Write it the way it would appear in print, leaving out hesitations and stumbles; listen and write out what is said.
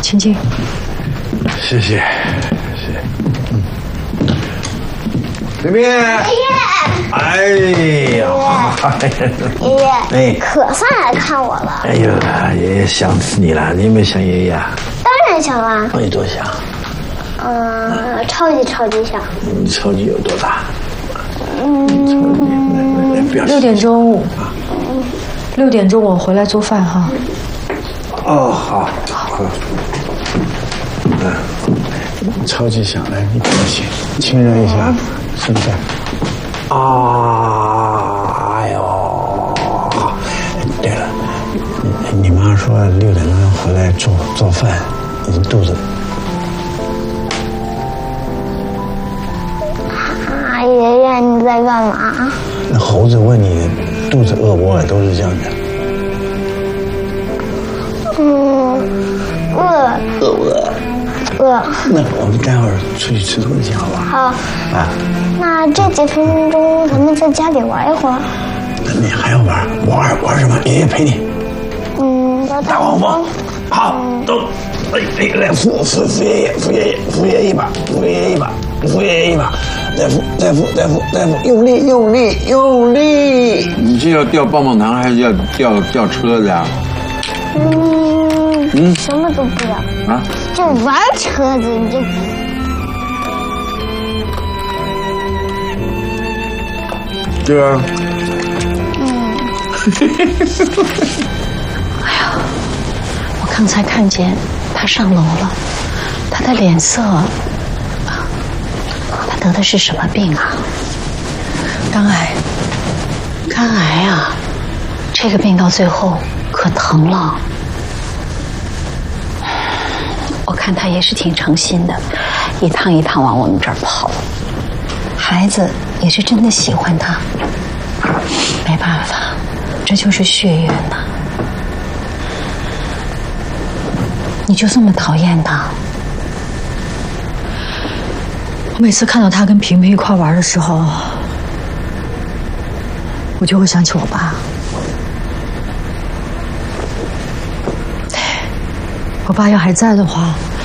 请进。 谢谢。冰冰。哎呀， 爷爷，哎，可算来看我了。 哎呀，爷爷想死你了，你有没有想爷爷啊？ 当然想啦。 你多想？ 超级想。 你超级有多大 ？6点钟。6点钟我回来做饭哈。 哦，好。超级想来，你亲热一下，是不是？哎呦，对了，你妈说6点钟回来做饭，你肚子。 爷爷你在干嘛？ 那猴子问你肚子饿不饿，都是这样的。饿。那我们待会儿出去吃东西好吧？ 好。啊。那这几分钟咱们在家里玩一会儿。 那你还要玩什么？爷爷陪你。打黄蜂。好，都。来扶爷爷一把，再扶，用力！ 你是要掉棒棒糖还是要掉车子啊？ 什么都不要啊， 就玩车子，你就。 对啊。 哎呀，我刚才看见他上楼了，他的脸色，他得的是什么病啊？肝癌啊！这个病到最后可疼了。我看他也是挺诚心的，一趟一趟往我们这儿跑。孩子也是真的喜欢他，没办法，这就是血缘呐。你就这么讨厌他？我每次看到他跟萍萍一块玩的时候，我就会想起我爸。我爸要还在的话，